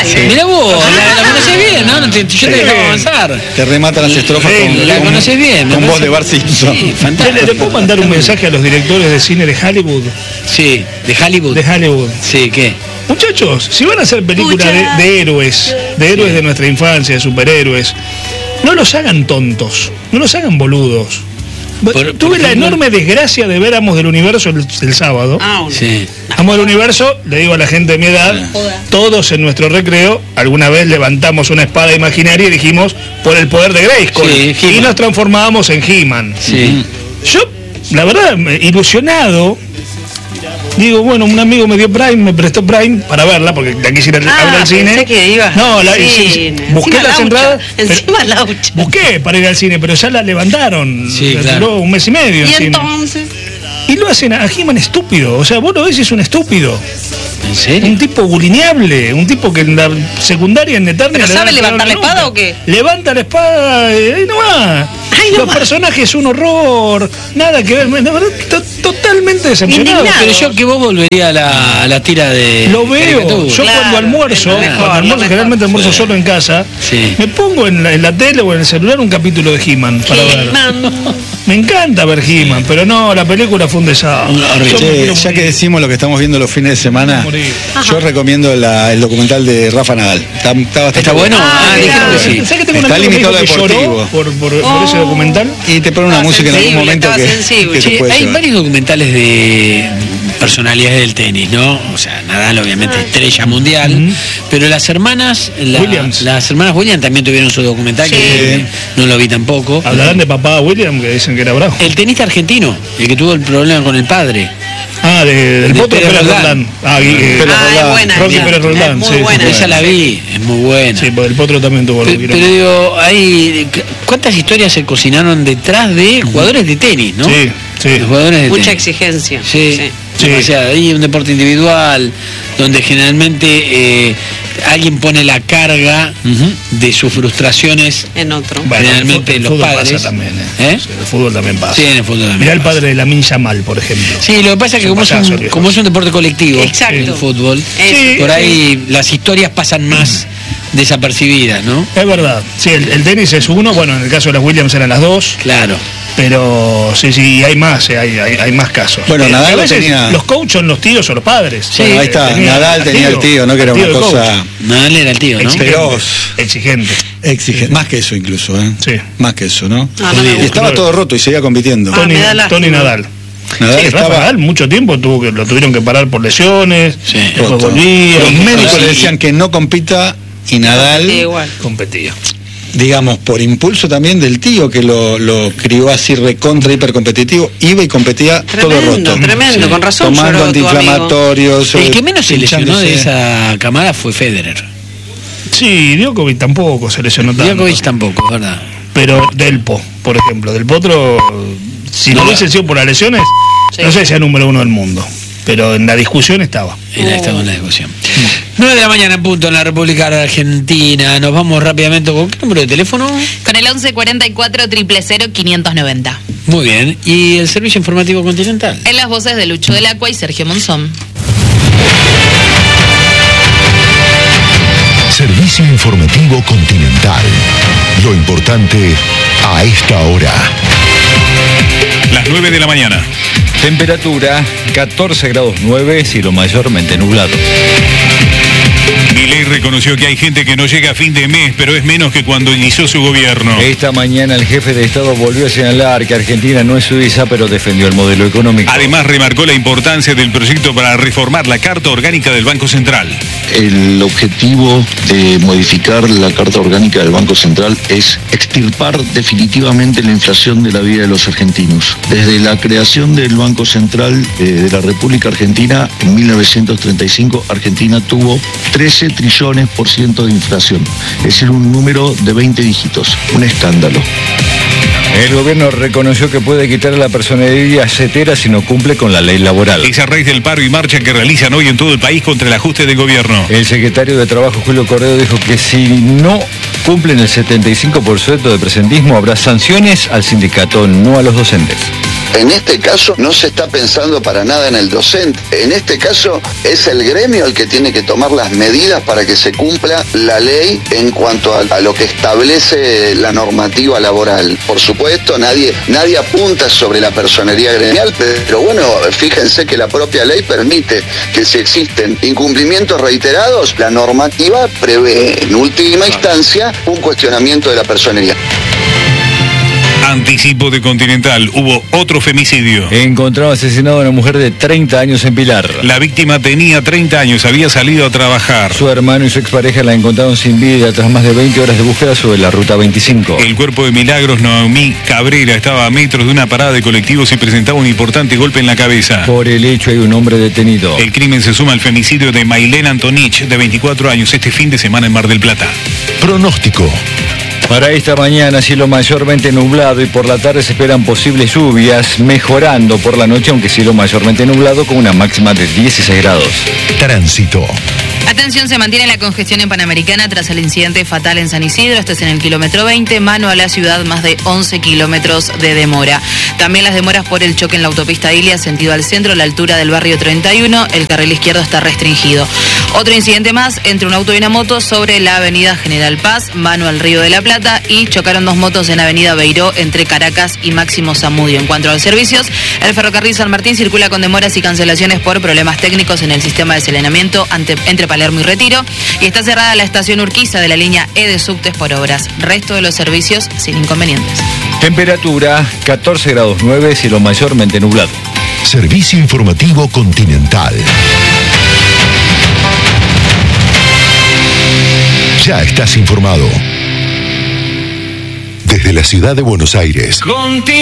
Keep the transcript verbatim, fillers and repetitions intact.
Sí. Mirá vos, la, la conocés bien, ¿no? Te, yo te dejaba avanzar. Te rematan las estrofas Sí, con, la con, conocés bien. con voz de Bart Simpson. Sí, ¿Le, fantástico. ¿Le puedo mandar un mensaje a los directores de cine de Hollywood? Sí, de Hollywood. De Hollywood. Sí, ¿qué? Muchachos, si van a hacer películas de, de héroes, de héroes de nuestra infancia, de superhéroes, no los hagan tontos, no los hagan boludos. Por, Tuve por la ejemplo, enorme desgracia de ver Amos del Universo el, el sábado. Ah, una. Sí. Amos del Universo, le digo a la gente de mi edad, todos en nuestro recreo, alguna vez levantamos una espada imaginaria y dijimos, por el poder de Grayskull, Sí, y He-Man. nos transformábamos en He-Man. Sí. Yo, la verdad, me- ilusionado, digo, bueno, un amigo me dio Prime, me prestó Prime para verla, porque la quisiera Ah, hablar al cine. pensé que ibas No, la, al sí, sí, cine. busqué Encima las laucha, entradas. encima pero- laucha. Busqué para ir al cine, pero ya la levantaron. Sí, Duró claro. un mes y medio en Y cine. entonces, Y lo hacen a He-Man estúpido. O sea, vos lo ves y es un estúpido. ¿En serio? Un tipo bulineable, un tipo que en la secundaria en Eternia. ¿Pero le sabe dan levantar la nuca. espada o qué? Levanta la espada, eh, ahí nomás. Ahí Los nomás. personajes un horror, nada que ver. La verdad, to- totalmente decepcionado. Indignado. Pero yo que vos volvería a la, a la tira de. Lo veo, caricatura. yo Claro, cuando almuerzo, es lo mejor, cuando lo almuerzo mejor. generalmente almuerzo Sí. solo en casa, Sí. me pongo en la, en la tele o en el celular un capítulo de He-Man para ver. He-Man. Me encanta ver He-Man, pero no, la película fue un desastre. Horrible. Yo me Che, quiero ya morir. que decimos lo que estamos viendo los fines de semana, Morir. yo recomiendo la- el documental de Rafa Nadal. Está, está bastante ¿Está bueno? Ah, Ah, dijeron que claro. sí. ¿Sabes que tengo un Está amigo que limitado dijo que a lloró deportivo. por, por, por Oh. ese documental? Y te pone una Estaba música en algún sensible, momento estaba que, sensible. que te Che, puede hay llevar. varios documentales de personalidades del tenis, ¿no? O sea, Nadal obviamente estrella mundial, Ujú. pero las hermanas, la- Williams. las hermanas Williams también tuvieron su documental, Sí. que no lo vi tampoco. Hablarán de papá William, que dicen que era bravo. El tenista argentino, el que tuvo el problema con el padre. Ah, de- del de Potro Pérez Pérez Roldán. Roldán. Ah, y, eh, Pérez Ah, es Roldán. buena. Rocky esa. Pérez Roldán, Es muy sí, sí, buena. sí. Esa la vi, es muy buena. sí, porque el Potro también tuvo Pe- algo que Pero, digo, hay ¿cuántas historias se cocinaron detrás de jugadores de tenis, no? Sí, sí. De jugadores de Mucha tenis. exigencia. Sí, Sí. demasiado. Hay un deporte individual donde generalmente eh, alguien pone la carga de sus frustraciones. En otro. Bueno, generalmente el los fútbol padres. pasa también, ¿eh? ¿Eh? Sí, el fútbol también pasa. Sí, en el fútbol también Mirá el pasa. padre de Lamine Yamal, por ejemplo. Sí, lo que pasa es que Es un como es, payaso, un, viejo. como es un deporte colectivo, Exacto. el fútbol, Sí. por ahí las historias pasan más desapercibidas, ¿no? Es verdad. Sí, el, el tenis es uno, bueno, en el caso de las Williams eran las dos, Claro. pero sí, sí, hay más, eh, hay, hay, hay más casos. Bueno, Eh, Nadal a veces tenía- los coaches son los tíos o los padres. Bueno, ahí está, Nadal tenía el tío, ¿no? Que era el tío una del cosa coach. Nadal era el tío, ¿no? Exigente, Feroz. exigente. exigente. Más que eso incluso, ¿eh? Sí. Más que eso, ¿no? Ah, no me y gusta. estaba todo roto y seguía compitiendo. Ah, Tony, me da lástima. Tony Nadal. Nadal Sí, Rafa estaba Nadal mucho tiempo tuvo que lo tuvieron que parar por lesiones, Sí. después roto. volvía, Los médicos Sí. le decían que no compita y Nadal, Sí, igual. competía. digamos, por impulso también del tío que lo, lo crió así recontra hipercompetitivo, iba y competía todo Tremendo, roto. tremendo, Sí. con razón Tomando lloró tu amigo. antiinflamatorios. El eh, que menos se lesionó de pinchándose. esa camada fue Federer. Sí, Djokovic tampoco se lesionó tanto. Djokovic tampoco, es ¿verdad? Pero Delpo, por ejemplo, Del Potro, si no No, hubiese sido por las lesiones, Sí. no sé si sea número uno del mundo, pero en la discusión estaba. Era esta con la discusión. nueve de la mañana en punto en la República Argentina. Nos vamos rápidamente con ¿qué número de teléfono? Con el once cuarenta y cuatro, cero cero cero, quinientos noventa. Muy bien. ¿Y el servicio informativo continental? En las voces de Lucho del Acua y Sergio Monzón. Servicio informativo continental. Lo importante a esta hora. Las nueve de la mañana. Temperatura catorce grados nueve, cielo mayormente nublado. Milei reconoció que hay gente que no llega a fin de mes, pero es menos que cuando inició su gobierno. Esta mañana el jefe de Estado volvió a señalar que Argentina no es Suiza, pero defendió el modelo económico. Además, remarcó la importancia del proyecto para reformar la Carta Orgánica del Banco Central. El objetivo de modificar la Carta Orgánica del Banco Central es extirpar definitivamente la inflación de la vida de los argentinos. Desde la creación del Banco Central eh, de la República Argentina en mil novecientos treinta y cinco, Argentina tuvo trece trillones por ciento de inflación, es decir, un número de veinte dígitos, un escándalo. El gobierno reconoció que puede quitar a la personería setera si no cumple con la ley laboral. Es a raíz del paro y marcha que realizan hoy en todo el país contra el ajuste del gobierno. El secretario de Trabajo, Julio Correo, dijo que si no cumplen el setenta y cinco por ciento de presentismo habrá sanciones al sindicato, no a los docentes. En este caso no se está pensando para nada en el docente. En este caso es el gremio el que tiene que tomar las medidas para que se cumpla la ley en cuanto a, a lo que establece la normativa laboral. Por supuesto, nadie, nadie apunta sobre la personería gremial, pero bueno, fíjense que la propia ley permite que si existen incumplimientos reiterados, la normativa prevé en última instancia un cuestionamiento de la personería. Anticipo de Continental, hubo otro femicidio. Encontrado asesinado a una mujer de treinta años en Pilar. La víctima tenía treinta años, había salido a trabajar. Su hermano y su expareja la encontraron sin vida tras más de veinte horas de búsqueda sobre la ruta veinticinco. El cuerpo de Milagros Noemí Cabrera estaba a metros de una parada de colectivos y presentaba un importante golpe en la cabeza. Por el hecho hay un hombre detenido. El crimen se suma al femicidio de Mailena Antonich, de veinticuatro años, este fin de semana en Mar del Plata. Pronóstico. Para esta mañana, cielo mayormente nublado y por la tarde se esperan posibles lluvias, mejorando por la noche, aunque cielo mayormente nublado con una máxima de dieciséis grados. Tránsito. Atención, se mantiene la congestión en Panamericana tras el incidente fatal en San Isidro. Esto es en el kilómetro veinte, mano a la ciudad, más de once kilómetros de demora. También las demoras por el choque en la autopista Ilia, sentido al centro, a la altura del barrio treinta y uno. El carril izquierdo está restringido. Otro incidente más entre un auto y una moto sobre la avenida General Paz, mano al Río de la Plata, y chocaron dos motos en avenida Beiró entre Caracas y Máximo Zamudio. En cuanto a los servicios, el ferrocarril San Martín circula con demoras y cancelaciones por problemas técnicos en el sistema de selenamiento ante, entre Palermo y Retiro, y está cerrada la estación Urquiza de la línea E de subtes por obras. Resto de los servicios sin inconvenientes. Temperatura catorce grados nueve, cielo mayormente nublado. Servicio informativo Continental. Ya estás informado. Desde la ciudad de Buenos Aires.